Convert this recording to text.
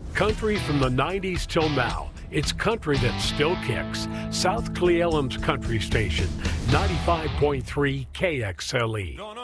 Country from the 90s till now. It's country that still kicks. South Cle Elum's Country Station, 95.3 KXLE.